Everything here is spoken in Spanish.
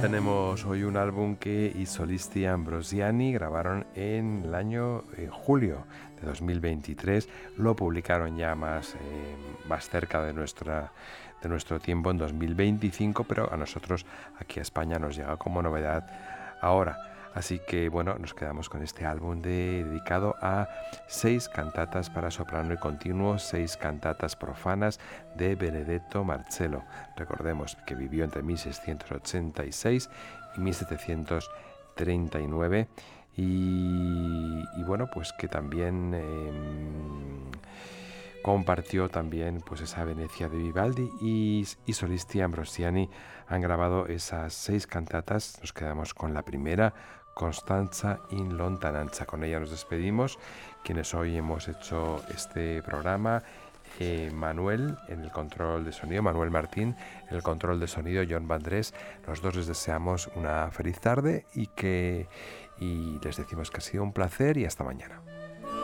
Tenemos hoy un álbum que i solisti Ambrosiani grabaron en el año julio de 2023. Lo publicaron ya más cerca de nuestro tiempo, en 2025, pero a nosotros aquí a España nos llega como novedad ahora. Así que bueno, nos quedamos con este álbum dedicado a 6 cantatas para soprano y continuo, 6 cantatas profanas de Benedetto Marcello. Recordemos que vivió entre 1686 y 1739 y bueno, pues que también compartió también pues esa Venecia de Vivaldi y solisti Ambrosiani han grabado esas 6 cantatas. Nos quedamos con la primera, Constanza in lontananza. Con ella nos despedimos, quienes hoy hemos hecho este programa. Manuel en el control de sonido, Manuel Martín en el control de sonido, John Vandrés. Los dos les deseamos una feliz tarde y les decimos que ha sido un placer y hasta mañana.